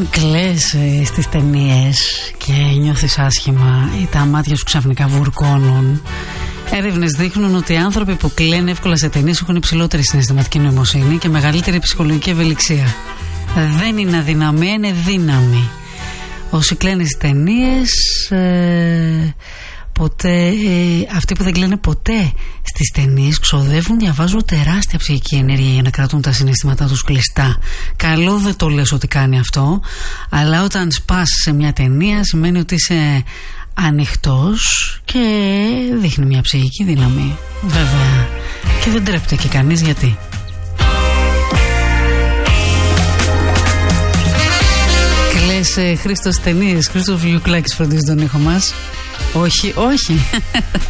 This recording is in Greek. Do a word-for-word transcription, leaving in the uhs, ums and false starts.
Όταν κλαις ε, στις ταινίες και νιώθεις άσχημα ή τα μάτια σου ξαφνικά βουρκώνουν, έρευνες δείχνουν ότι οι άνθρωποι που κλαίνουν εύκολα σε ταινίες έχουν υψηλότερη συναισθηματική νοημοσύνη και μεγαλύτερη ψυχολογική ευελιξία. Δεν είναι αδυναμία, είναι δύναμη. Όσοι κλαίνουν στις ταινίες, ε, ποτέ, ε, αυτοί που δεν κλαίνουν ποτέ στις ταινίες ξοδεύουν, διαβάζω, τεράστια ψυχική ενέργεια για να κρατούν τα συναισθήματά τους κλειστά. Καλό δεν το λες ότι κάνει αυτό, αλλά όταν σπάς σε μια ταινία σημαίνει ότι είσαι ανοιχτός και δείχνει μια ψυχική δύναμη, βέβαια, και δεν τρέπεται και κανείς. Γιατί? Κλαις ε, Χρήστος ταινίες, Χρήστος Βιουκλάκης φροντίζει τον ήχο μας. Όχι, όχι.